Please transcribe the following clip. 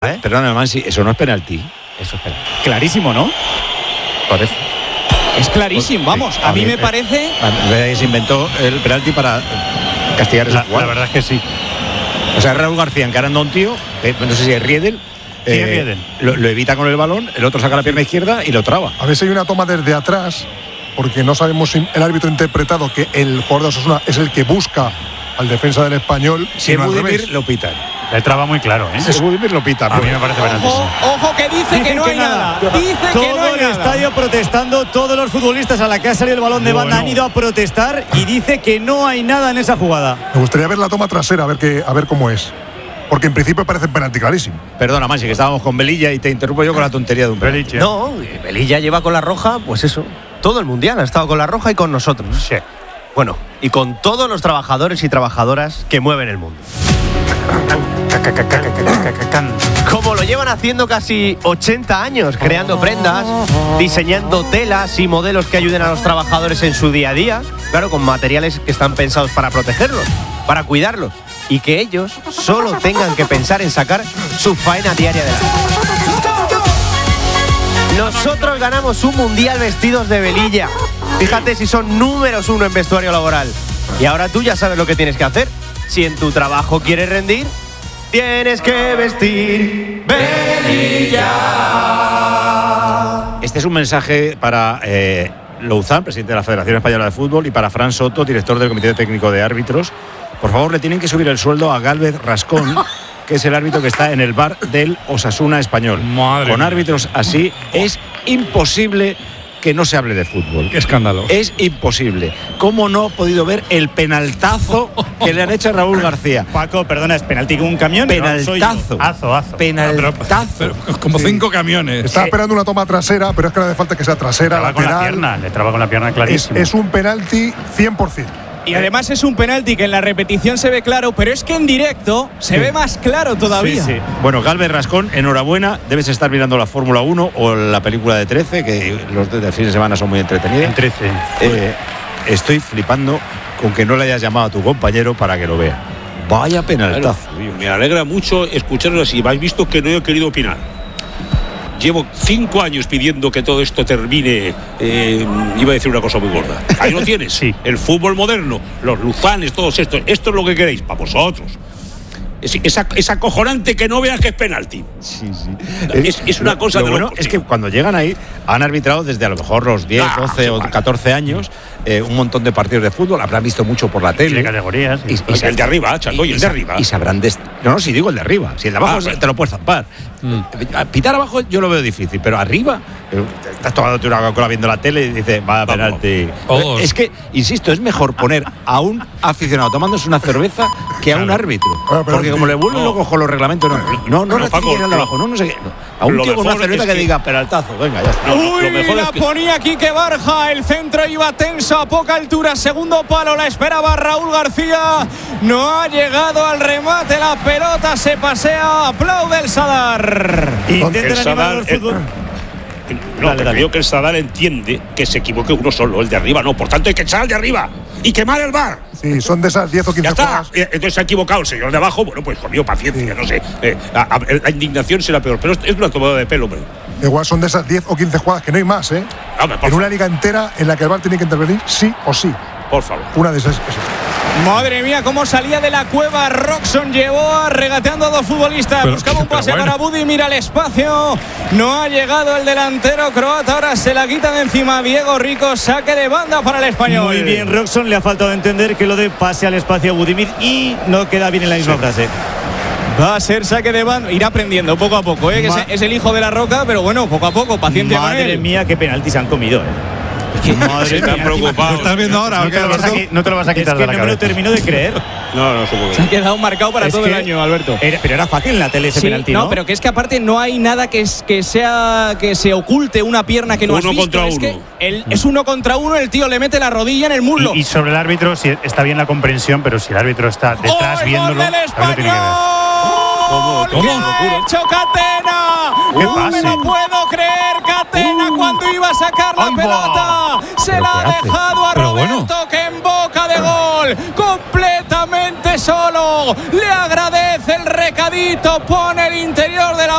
Perdona, Mansi, eso no es penalti. Eso es penalti. Clarísimo, ¿no? Parece. Es clarísimo, vamos. A mí me parece. Se inventó el penalti para castigar esa jugada. La verdad es que sí. O sea, Raúl García encarando a un tío, no sé si es Riedel. Lo evita con el balón, el otro saca la pierna izquierda y lo traba. A ver si hay una toma desde atrás, porque no sabemos si el árbitro ha interpretado que el jugador de Osasuna es el que busca al defensa del Español. Si es Budimir, lo pitan. Le traba muy claro, ¿eh? Si es Budimir, lo pitan. A mí me parece penalti. Ojo, que dice que no hay nada. Dice todo que no hay el nada. estadio protestando, todos los futbolistas a la que ha salido el balón de banda han ido a protestar y dice que no hay nada en esa jugada. Me gustaría ver la toma trasera, a ver cómo es. Porque en principio parece penalti clarísimo. Perdona, Mansi, que estábamos con Velilla y te interrumpo yo con la tontería de un penalti. No, Velilla lleva con la roja, pues eso. Todo el mundial ha estado con la roja y con nosotros. Sí. Bueno, y con todos los trabajadores y trabajadoras que mueven el mundo. Como lo llevan haciendo casi 80 años, creando prendas, diseñando telas y modelos que ayuden a los trabajadores en su día a día, claro, con materiales que están pensados para protegerlos, para cuidarlos, y que ellos solo tengan que pensar en sacar su faena diaria de la vida. Nosotros ganamos un mundial vestidos de Velilla. Fíjate si son números 1 en vestuario laboral. Y ahora tú ya sabes lo que tienes que hacer. Si en tu trabajo quieres rendir, tienes que vestir Velilla. Este es un mensaje para Louzán, presidente de la Federación Española de Fútbol, y para Fran Soto, director del Comité Técnico de Árbitros. Por favor, le tienen que subir el sueldo a Gálvez Rascón, que es el árbitro que está en el bar del Osasuna Español. Con árbitros así es imposible que no se hable de fútbol. Qué escándalo. Es imposible. ¿Cómo no he podido ver el penaltazo que le han hecho a Raúl García? Paco, perdona, ¿es penalti con un camión? Penaltazo. Penaltazo. Como 5 camiones. Estaba esperando una toma trasera, pero es que no hace falta que sea trasera, lateral. Le traba con la pierna clarísimo. Es un penalti 100%. Y además es un penalti que en la repetición se ve claro, pero es que en directo se ve más claro todavía. Sí. Bueno, Gálvez Rascón, enhorabuena. Debes estar mirando la Fórmula 1 o la película de 13, que los de fin de semana son muy entretenidos. En 13. Estoy flipando con que no le hayas llamado a tu compañero para que lo vea. Vaya penaltazo. Claro, me alegra mucho escucharlo así. Habéis visto que no he querido opinar. Llevo 5 años pidiendo que todo esto termine. Iba a decir una cosa muy gorda. Ahí lo tienes. Sí. El fútbol moderno, los Luzanes, todos estos. Esto es lo que queréis para vosotros. Es acojonante que no veas que es penalti. Sí. Es una cosa de bueno, locos, es que cuando llegan ahí han arbitrado desde a lo mejor los 10, 12 o 14 años un montón de partidos de fútbol, habrán visto mucho por la tele. De categorías. Y el de arriba, Chango, y el de arriba. Y sabrán no, si digo el de arriba. Si el de abajo te lo puedes zampar. Pitar abajo yo lo veo difícil, pero arriba estás tomándote una Coca-Cola viendo la tele y dices, va, penalti. Es que, insisto, es mejor poner a un aficionado tomándose una cerveza que a un árbitro. Porque como le vuelven locos con los reglamentos, no tienen el de abajo, no sé qué. A un tío con una cerveza que diga penaltazo, venga, ya está. Uy, la ponía Quique Barja, el centro iba tenso a poca altura, segundo palo, la esperaba Raúl García, no ha llegado al remate, la pelota se pasea, aplaude el Sadar. Intenten animar al fútbol. Creo que el Sadar entiende que se equivoque uno solo, el de arriba no, por tanto hay que echar al de arriba y quemar el bar. Sí, son de esas 10 o 15 jugadas. Entonces se ha equivocado el señor de abajo, bueno, pues conmigo paciencia, no sé. La indignación será peor, pero es una tomada de pelo, hombre. Igual son de esas 10 o 15 jugadas que no hay más, ¿eh? En una liga entera en la que el VAR tiene que intervenir sí o sí. Por favor. Una de esas. Madre mía, cómo salía de la cueva. Roxon llevó regateando a 2 futbolistas. Buscaba un pase para Budimir al espacio. No ha llegado el delantero croata. Ahora se la quita de encima Diego Rico. Saque de banda para el español. Muy bien, Roxon. Le ha faltado entender que lo de pase al espacio a Budimir y no queda bien en la misma frase. Va a ser saque de banda. Irá aprendiendo poco a poco, que es el hijo de la roca, pero bueno, poco a poco, paciente con él. Madre mía, qué penalti se han comido, Se están preocupados. ¿Lo estás viendo ahora? No te lo vas a quitar de la cabeza. No me lo termino de creer. No se puede. Se ha quedado marcado para todo el año, Alberto. Pero era fácil en la tele ese penalti, ¿no? No, pero que es que aparte no hay nada que se oculte una pierna que no has visto. Contra uno. Es 1 contra 1, el tío le mete la rodilla en el muslo. Y sobre el árbitro, si está bien la comprensión, pero si el árbitro está detrás viéndolo, el lo tiene que ver. ¿Cómo? ¿Qué ha hecho Catena? No me lo puedo creer. Catena cuando iba a sacar la pelota se la ha dejado a Roberto, que en boca de gol, completamente solo. Le agradece el recadito, pone el interior de la